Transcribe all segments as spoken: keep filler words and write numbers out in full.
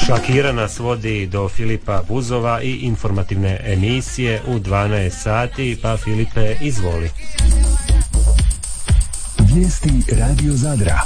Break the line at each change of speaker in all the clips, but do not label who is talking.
Šakira nas vodi do Filipa Buzova i informativne emisije u dvanaest sati, pa Filipe, izvoli.
Vijesti Radio Zadra.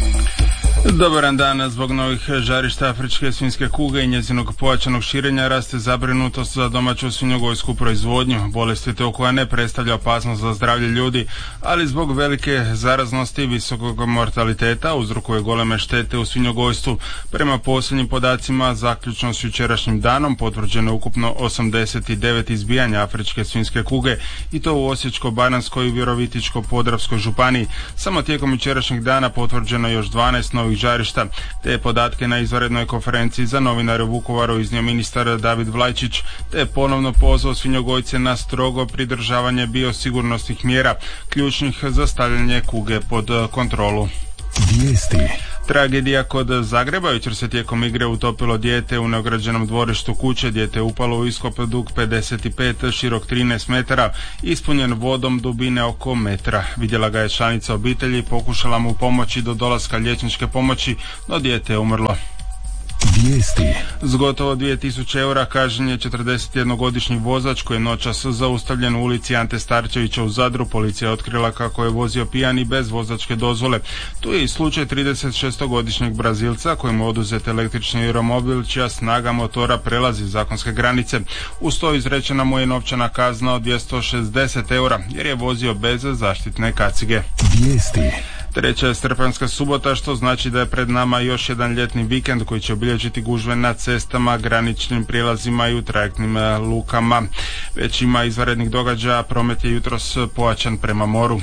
Dobaran dan. Zbog novih žarišta afričke svinjske kuge i njezinog pojačanog širenja raste zabrinutost za domaću svinjogojsku proizvodnju. Bolest je to koja ne predstavlja opasnost za zdravlje ljudi, ali zbog velike zaraznosti i visokog mortaliteta uzrokuje goleme štete u svinjogojstvu. Prema posljednjim podacima, zaključno s jučerašnjim danom, potvrđeno je ukupno osamdeset devet izbijanja afričke svinjske kuge, i to u Osječko-baranjskoj i Virovitičko-podravskoj županiji. Samo tijekom jučerašnjeg dana potvrđeno još dvanaest novih žarišta. Te podatke na izvanrednoj konferenciji za novinare u Vukovaru iznio ministar David Vlajčić, te je ponovno pozvao svinjogojce na strogo pridržavanje biosigurnosnih mjera, ključnih za stavljanje kuge pod kontrolu.
Vijesti.
Tragedija kod Zagreba. Jučer se tijekom igre utopilo dijete u neograđenom dvorištu kuće. Dijete je upalo u iskop dug pedeset pet, širok trinaest metara, ispunjen vodom dubine oko metra. Vidjela ga je članica obitelji i pokušala mu pomoći do dolaska liječničke pomoći, no dijete je umrlo.
Vijesti.
S gotovo dvije tisuće eura kažnjen je četrdesetjednogodišnji vozač koji je noćas zaustavljen u ulici Ante Starčevića u Zadru. Policija je otkrila kako je vozio pijan i bez vozačke dozvole. Tu je i slučaj trideset šestogodišnjeg Brazilca kojemu je oduzet električni romobil čija snaga motora prelazi zakonske granice. Uz to izrečena mu je novčana kazna od dvjesto šezdeset eura jer je vozio bez zaštitne kacige.
Vijesti.
Treća je srpanjska subota, što znači da je pred nama još jedan ljetni vikend koji će obilježiti gužve na cestama, graničnim prijelazima i u trajektnim lukama. Već ima izvanrednih događaja, promet je jutros pojačan prema moru.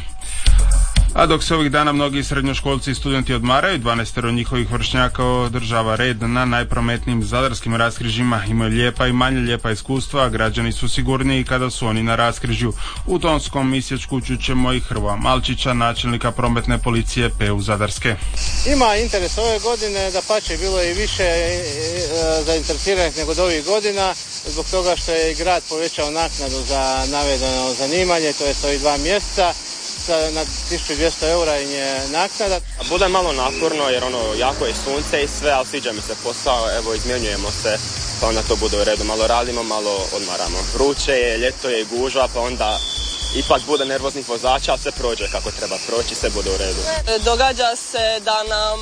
A dok se ovih dana mnogi srednjoškolci i studenti odmaraju, dvanaestero njihovih vršnjaka održava red na najprometnijim zadarskim raskrižjima. Imaju lijepa i manje lijepa iskustva, a građani su sigurniji kada su oni na raskrižju. U tonskom isječku čućemo i Hrvoja Malčića, načelnika prometne policije P U Zadarske.
Ima interes ove godine, da pače bilo je i više e, e, zainteresiranih nego od ovih godina, zbog toga što je i grad povećao naknadu za navedeno zanimanje, to je sto dva mjeseca. Na tisuću dvjesto eura im je naknada.
Bude malo naporno jer ono jako je sunce i sve, ali sviđa mi se posao, evo izmjenjujemo se, pa onda to bude u redu, malo radimo, malo odmaramo. Vruće je, ljeto je, gužva, pa onda ipak bude nervoznih vozača, ali sve prođe kako treba proći, sve bude u redu.
Događa se da nam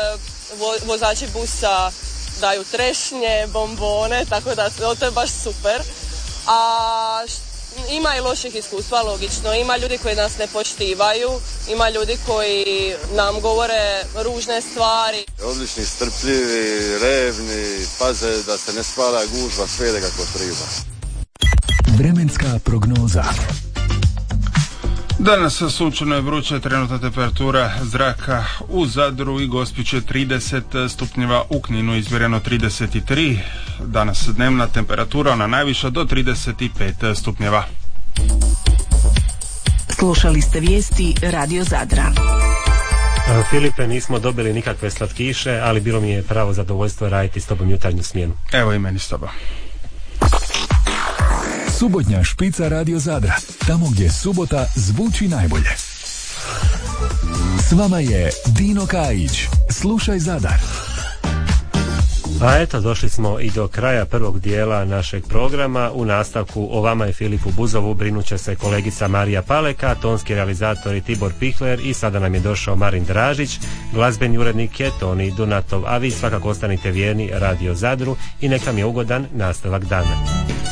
vo, vozači busa daju trešnje, bombone, tako da to je baš super. A ima i loših iskustva, logično. Ima ljudi koji nas ne poštivaju, ima ljudi koji nam govore ružne stvari.
Odlični, strpljivi, revni, paze da se ne stvara gužva, sve ide kako treba.
Vremenska prognoza.
Danas sunčano je vruće, trenutna temperatura zraka u Zadru i Gospiću je trideset stupnjeva, u Kninu izmjereno trideset tri, danas dnevna temperatura ona najviša do trideset pet stupnjeva.
Slušali ste vijesti Radio Zadra.
Filipe, nismo dobili nikakve slatkiše, ali bilo mi je pravo zadovoljstvo raditi s tobom jutarnju smjenu.
Evo i meni s tobom.
Subotnja špica Radio Zadra, tamo gdje subota zvuči najbolje. S vama je Dino Kajić. Slušaj Zadar.
A eto, došli smo i do kraja prvog dijela našeg programa. U nastavku o vama i Filipu Buzovu brinuće se kolegica Marija Paleka, tonski realizator i Tibor Pihler, i sada nam je došao Marin Dražić, glazbeni urednik je Toni Dunatov, a vi svakako ostanite vjerni Radio Zadru i neka mi je ugodan nastavak dana.